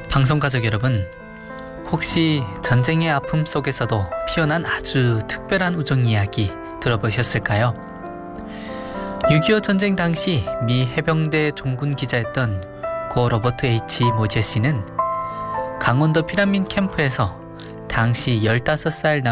방송가족 여러분, 혹시 전쟁의 아픔 속에서도 피어난 아주 특별한 우정 이야기 들어보셨을까요? 6.25 전쟁 당시 미 해병대 종군 기자였던 고 로버트 H. 모제 씨는 강원도 피란민 캠프에서 당시 15살